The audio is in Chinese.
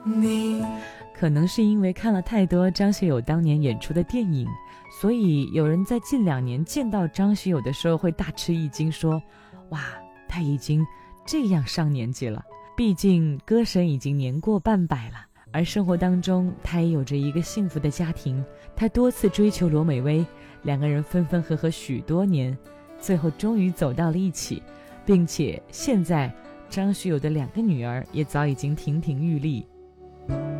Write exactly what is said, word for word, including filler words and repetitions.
你。 可能是因为看了太多张学友当年演出的电影，所以有人在近两年见到张学友的时候会大吃一惊，说哇，他已经这样上年纪了。毕竟歌神已经年过半百了，而生活当中他也有着一个幸福的家庭。他多次追求罗美薇，两个人分分合合许多年，最后终于走到了一起，并且现在张学友的两个女儿也早已经亭亭玉立。